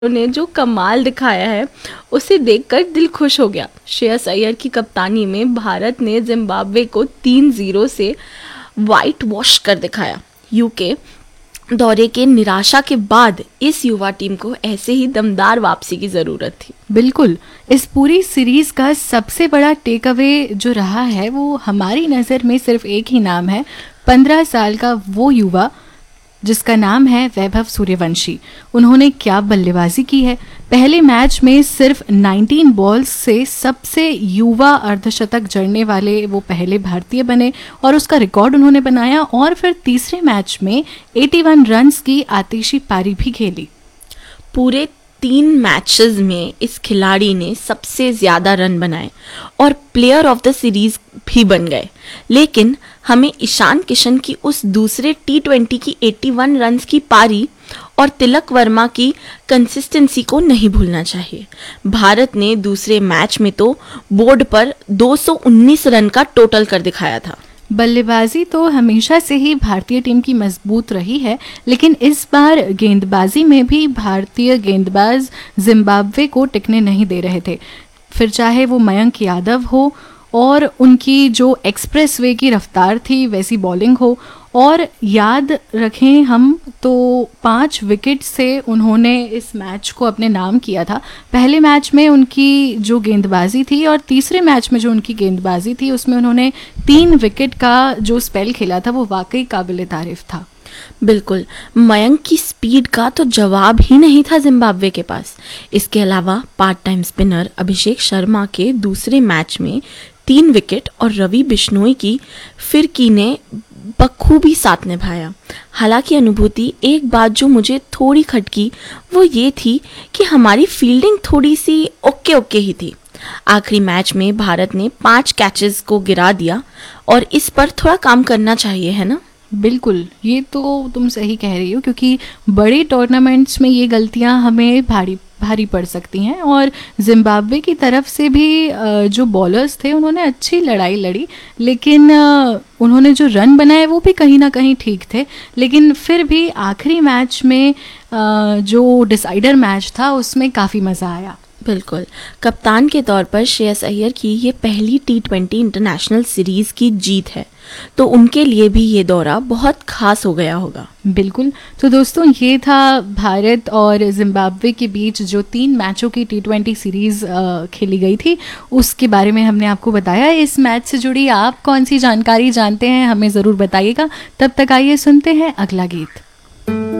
ने जो कमाल दिखाया है उसे देखकर दिल खुश हो गया। श्रेयस अय्यर की कप्तानी में भारत ने जिम्बाब्वे को 3-0 से वाइट वॉश कर दिखाया। यूके दौरे के निराशा के बाद इस युवा टीम को ऐसे ही दमदार वापसी की ज़रूरत थी। बिल्कुल, इस पूरी सीरीज का सबसे बड़ा टेक अवे जो रहा है वो हमारी नज़र में सिर्फ एक ही नाम है, 15 साल का वो युवा जिसका नाम है वैभव सूर्यवंशी। उन्होंने क्या बल्लेबाजी की है। पहले मैच में सिर्फ 19 बॉल्स से सबसे युवा अर्धशतक जड़ने वाले वो पहले भारतीय बने और उसका रिकॉर्ड उन्होंने बनाया, और फिर तीसरे मैच में 81 रन्स की आतिशी पारी भी खेली। पूरे 3 मैचेस में इस खिलाड़ी ने सबसे ज़्यादा रन बनाए और प्लेयर ऑफ द सीरीज भी बन गए। लेकिन हमें ईशान किशन की उस दूसरे T20 की 81 रन्स की पारी और तिलक वर्मा की कंसिस्टेंसी को नहीं भूलना चाहिए। भारत ने दूसरे मैच में तो बोर्ड पर 219 रन का टोटल कर दिखाया था। बल्लेबाजी तो हमेशा से ही भारतीय टीम की मजबूत रही है, लेकिन इस बार गेंदबाजी में भी भारतीय गेंदबाज जिम्बाब्वे को टिकने नहीं दे रहे थे। फिर चाहे वो मयंक यादव हो और उनकी जो एक्सप्रेस वे की रफ्तार थी वैसी बॉलिंग हो, और याद रखें हम तो 5 विकेट से उन्होंने इस मैच को अपने नाम किया था। पहले मैच में उनकी जो गेंदबाजी थी और तीसरे मैच में जो उनकी गेंदबाजी थी उसमें उन्होंने 3 विकेट का जो स्पेल खेला था वो वाकई काबिल तारीफ था। बिल्कुल, मयंक की स्पीड का तो जवाब ही नहीं था जिम्बाब्वे के पास। इसके अलावा part time spinner Abhishek Sharma के दूसरे मैच में 3 विकेट और रवि बिश्नोई की फिरकी ने बखूबी साथ निभाया। हालांकि अनुभूति एक बात जो मुझे थोड़ी खटकी वो ये थी कि हमारी फील्डिंग थोड़ी सी ओके ही थी। आखिरी मैच में भारत ने 5 कैचेस को गिरा दिया और इस पर थोड़ा काम करना चाहिए, है ना? बिल्कुल, ये तो तुम सही कह रही हो, क्योंकि बड़े टूर्नामेंट्स में ये गलतियां हमें भारी पड़ सकती हैं। और जिम्बाब्वे की तरफ से भी जो बॉलर्स थे उन्होंने अच्छी लड़ाई लड़ी, लेकिन उन्होंने जो रन बनाए वो भी कहीं ना कहीं ठीक थे। लेकिन फिर भी आखिरी मैच में जो डिसाइडर मैच था उसमें काफ़ी मज़ा आया। बिल्कुल, कप्तान के तौर पर श्रेयस अय्यर की ये पहली T20 इंटरनेशनल सीरीज़ की जीत है, तो उनके लिए भी ये दौरा बहुत खास हो गया होगा। बिल्कुल, तो दोस्तों ये था भारत और जिम्बाब्वे के बीच जो 3 मैचों की T20 सीरीज़ खेली गई थी, उसके बारे में हमने आपको बताया। इस मैच से जुड़ी आप कौन सी जानकारी जानते हैं हमें ज़रूर बताइएगा। तब तक आइए सुनते हैं अगला गीत।